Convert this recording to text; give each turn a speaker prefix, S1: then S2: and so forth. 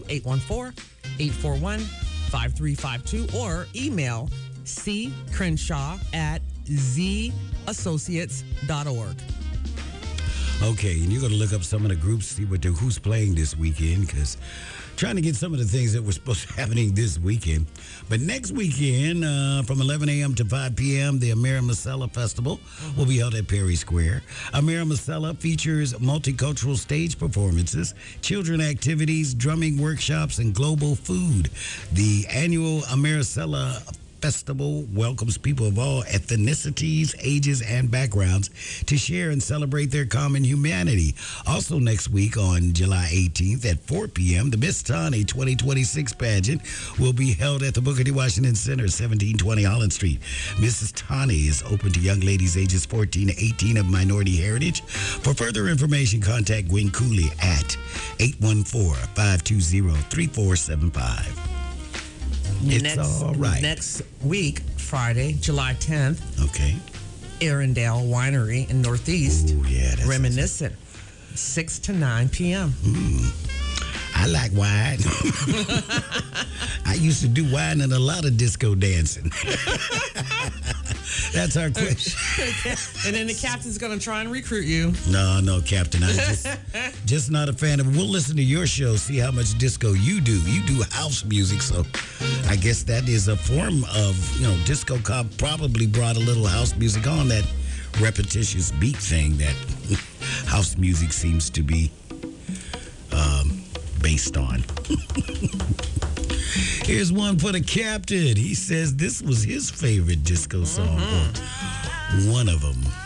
S1: 814-841-5352 or email ccrenshaw@zassociates.org.
S2: Okay, and you're going to look up some of the groups, see who's playing this weekend, because trying to get some of the things that were supposed to be happening this weekend. But next weekend, from 11 a.m. to 5 p.m., the Amira Masela Festival will be held at Perry Square. Amira Masela features multicultural stage performances, children activities, drumming workshops, and global food. The annual Amira Masela Festival welcomes people of all ethnicities, ages, and backgrounds to share and celebrate their common humanity. Also next week on July 18th at 4 p.m., the Miss Tani 2026 pageant will be held at the Booker T. Washington Center, 1720 Holland Street. Mrs. Tani is open to young ladies ages 14 to 18 of minority heritage. For further information, contact Gwen Cooley at 814-520-3475. It's all right.
S1: Next week, Friday, July 10th.
S2: Okay.
S1: Arendelle Winery in Northeast.
S2: Oh, yeah. That's
S1: Reminiscent. 6 to 9 p.m.
S2: I like wine. I used to do wine and a lot of disco dancing. That's our question.
S1: And then the captain's going to try and recruit you.
S2: No, Captain. I'm just not a fan of it. We'll listen to your show, see how much disco you do. You do house music, so I guess that is a form of, disco probably brought a little house music on, that repetitious beat thing that house music seems to be based on. Here's one for the captain. He says this was his favorite disco song, or one of them.